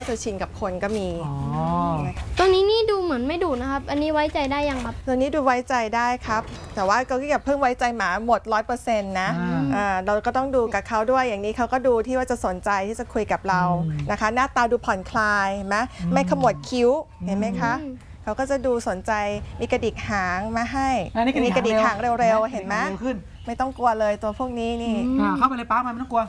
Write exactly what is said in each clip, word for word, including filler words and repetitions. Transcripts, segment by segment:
จะชินกับคนก็มีตัวนี้นี่ดูเหมือนไม่ดุนะครับอันนี้ไว้ใจได้ยังครับตัวนี้ดูไว้ใจได้ครับแต่ว่าก็อย่าเพิ่งไว้ใจหมาหมด ร้อยเปอร์เซ็นต์ นะอ่าเราก็ต้องดูกับเขาด้วยอย่างนี้เขาก็ดูที่ว่าจะสนใจที่จะคุยกับเรานะคะหน้าตาดูผ่อนคลายไหมไม่ขมวดคิ้วเห็นไหมคะเขาก็จะดูสนใจมีกระดิกหางมาให้มีกระดิกหางเร็วๆเห็นไหมไม่ต้องกลัวเลยตัวพวกนี้นี่เข้าไปเลยป้ามันไม่ต้องกลัว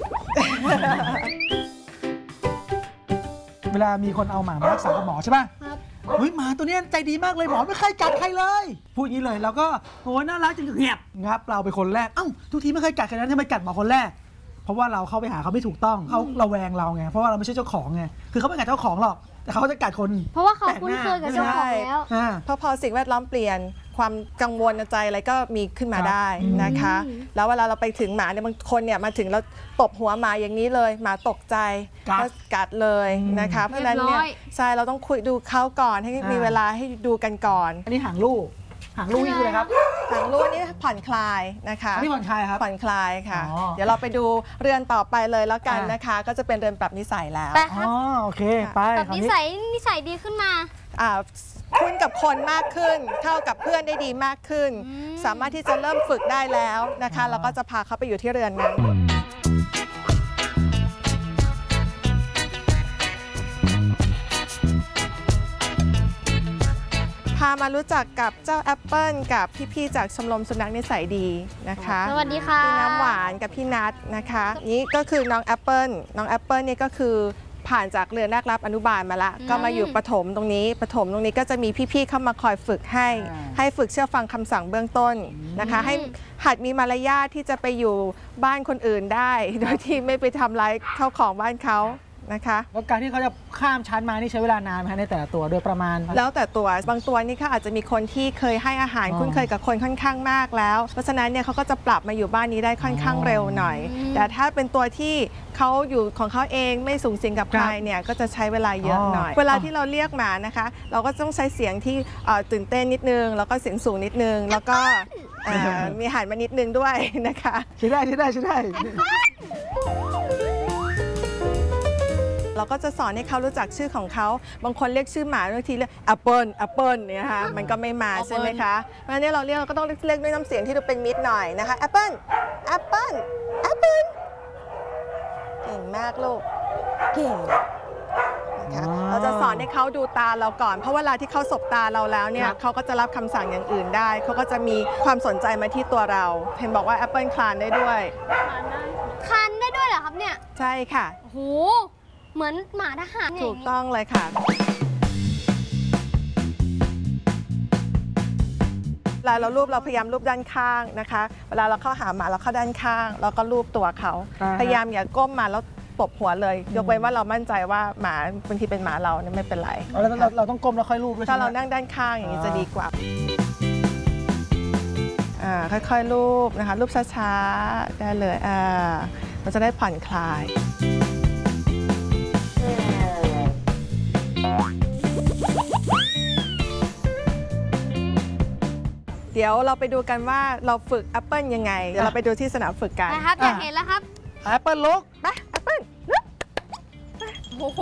เวลามีคนเอาหมามารักษากับหมอใช่ป่ะครับเฮ้ยหมาตัวนี้ใจดีมากเลยหมอไม่เคยกัดใครเลยพูดอย่างนี้เลยแล้วก็โอ้ยน่ารักจริงๆเงียบงับเราไปคนแรกเอ้าทุกทีไม่เคยกัดใครนั้นทำไมกัดหมอคนแรกเพราะว่าเราเข้าไปหาเขาไม่ถูกต้องเขาระแวงเราไงเพราะว่าเราไม่ใช่เจ้าของไงคือเขาไม่กัดเจ้าของหรอกแต่เขาจะกัดคนเพราะว่าเขาคุ้นเคยกับเจ้าของแล้วพอพอสิ่งแวดล้อมเปลี่ยนความกังวลใจอะไรก็มีขึ้นมาได้นะคะแล้วเวลาเราไปถึงหมาเนี่ยบางคนเนี่ยมาถึงแล้วตบหัวหมาอย่างนี้เลยหมาตกใจก็กัดเลยนะคะเพราะฉะนั้นเนี่ยใช่เราต้องคุยดูเขาก่อนให้มีเวลาให้ดูกันก่อนอันนี้หางลูกหางลูกนี่คืออะไรครับหางลูกนี่ผ่อนคลายนะคะนี่ผ่อนคลายครับผ่อนคลายค่ะเดี๋ยวเราไปดูเรือนต่อไปเลยแล้วกันนะคะก็จะเป็นเรือนปรับนิสัยแล้วอ๋อโอเคไปปรับนิสัยนิสัยดีขึ้นมาอ่าคุ้นกับคนมากขึ้นเข้ากับเพื่อนได้ดีมากขึ้นสามารถที่จะเริ่มฝึกได้แล้วนะคะแล้วก็จะพาเขาไปอยู่ที่เรือนนั้นพามารู้จักกับเจ้าแอปเปิลกับพี่ๆจากชมรมสุนัขนิสัยดีนะคะสวัสดีค่ะพี่น้ำหวานกับพี่นัทนะคะนี่ก็คือน้องแอปเปิลน้องแอปเปิลนี่ก็คือผ่านจากเรือนแรกรับอนุบาลมาละก็มาอยู่ประถมตรงนี้ประถมตรงนี้ก็จะมีพี่ๆเข้ามาคอยฝึกให้ให้ฝึกเชื่อฟังคำสั่งเบื้องต้นนะคะให้หัดมีมารยาทที่จะไปอยู่บ้านคนอื่นได้โดยที่ไม่ไปทำร้ายเข้าของบ้านเขานะคะแล้วการที่เขาจะข้ามชั้นมานี่ใช้เวลานานไหมในแต่ละตัวโดยประมาณแล้วแต่ตัวบางตัวนี่เขาอาจจะมีคนที่เคยให้อาหารคุ้นเคยกับคนค่อนข้างมากแล้วเพราะฉะนั้นเนี่ยเขาก็จะปรับมาอยู่บ้านนี้ได้ค่อนข้างเร็วหน่อยแต่ถ้าเป็นตัวที่เขาอยู่ของเขาเองไม่สูงสิงกับใครเนี่ยก็จะใช้เวลาเยอะหน่อยเวลาที่เราเรียกหมานะคะเราก็ต้องใช้เสียงที่ตื่นเต้นนิดนึงแล้วก็เสียงสูงนิดนึงแล้วก็มีหันมานิดนึงด้วยนะคะใช่ได้ใช่ได้ใช่ได้เราก็จะสอนให้เขารู้จักชื่อของเขาบางคนเรียกชื่อหมาบางทีเรียกแอปเปิลแอปเปิลเนี่ยค่ะมันก็ไม่มาใช่ไหมคะเพราะฉะนั้นเราเรียกเราก็ต้องเรียกด้วยน้ำเสียงที่ดูเป็นมิตรหน่อยนะคะแอปเปิลแอปเปิลแอปเปิลเก่งมากลูกเก่งนะคะเราจะสอนให้เขาดูตาเราก่อนเพราะเวลาที่เขาสบตาเราแล้วเนี่ยเขาก็จะรับคำสั่งอย่างอื่นได้เขาก็จะมีความสนใจมาที่ตัวเราเห็นบอกว่าแอปเปิลคลานได้ด้วยคลานได้ด้วยเหรอครับเนี่ยใช่ค่ะโอ้โหเหมือนหมาทหารถูกต้องเลยค่ะเวลาเราลูบเราพยายามลูบด้านข้างนะคะเวลาเราเข้าหาหมาเราเข้าด้านข้างแล้วก็ลูบตัวเขาพยายามอย่าก้มมาแล้วตบหัวเลยยกเว้นว่าเรามั่นใจว่าหมาบางทีเป็นหมาเราเนี่ยไม่เป็นไรเราเราต้องก้มแล้วค่อยลูบด้วยถ้าเรานั่งด้านข้างอย่างนี้จะดีกว่าอ่าค่อยๆลูบนะคะลูบช้าๆได้เลยอ่าเราจะได้ผ่อนคลายเดี๋ยวเราไปดูกันว่าเราฝึกแอปเปิลยังไงเดี๋ยวเราไปดูที่สนามฝึกกันนะครับอยากเห็นแล้วครับแอปเปิลลุกไปแอปเปิลโอ้โห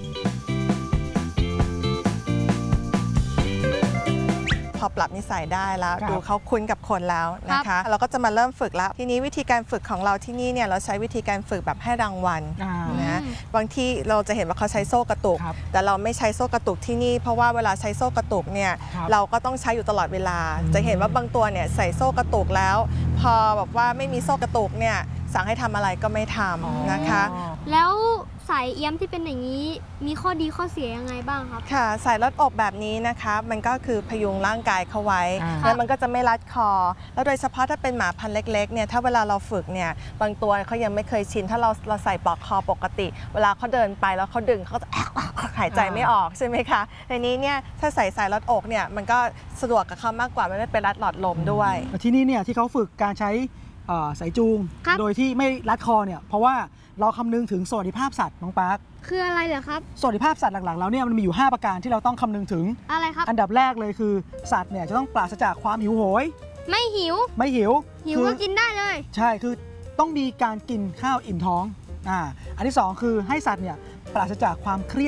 พอปรับนิสัยได้แล้วดูเขาคุ้นกับคนแล้วนะคะเราก็จะมาเริ่มฝึกแล้วทีนี้วิธีการฝึกของเราที่นี่เนี่ยเราใช้วิธีการฝึกแบบให้รางวัลนะบางที่เราจะเห็นว่าเขาใช้โซ่กระตุกแต่เราไม่ใช้โซ่กระตุกที่นี่เพราะว่าเวลาใช้โซ่กระตุกเนี่ยเราก็ต้องใช้อยู่ตลอดเวลาจะเห็นว่าบางตัวเนี่ยใส่โซ่กระตุกแล้วพอแบบว่าไม่มีโซ่กระตุกเนี่ยสั่งให้ทำอะไรก็ไม่ทำนะคะแล้วสายเอี้ยมที่เป็นอย่างนี้มีข้อดีข้อเสียยังไงบ้างครับค่ะสายรัดอกแบบนี้นะคะมันก็คือพยุงร่างกายเขาไว้แล้วมันก็จะไม่รัดคอแล้วโดยเฉพาะถ้าเป็นหมาพันธุ์เล็กๆเนี่ยถ้าเวลาเราฝึกเนี่ยบางตัวเขายังไม่เคยชินถ้าเราเราใส่ปลอกคอปกติเวลาเขาเดินไปแล้วเขาดึงเขาจะหายใจไม่ออกใช่ไหมคะในนี้เนี่ยถ้าใส่สายรัดอกเนี่ยมันก็สะดวกกับเขามากกว่าไม่ได้เป็นรัดหลอดลมด้วยที่นี่เนี่ยที่เขาฝึกการใช้สายจูงโดยที่ไม่รัดคอเนี่ยเพราะว่าเราคำนึงถึงสวัสดิภาพสัตว์น้องปาร์คคืออะไรเหรอครับสวัสดิภาพสัตว์หลักๆแล้วเนี่ยมันมีอยู่ห้าประการที่เราต้องคำนึงถึงอะไรครับอันดับแรกเลยคือสัตว์เนี่ยจะต้องปราศจากความหิวโหยไม่หิวไม่หิวหิวก็กินได้เลยใช่คือต้องมีการกินข้าวอิ่มท้องอ่าอันที่สองคือให้สัตว์เนี่ยปราศจากความเครียด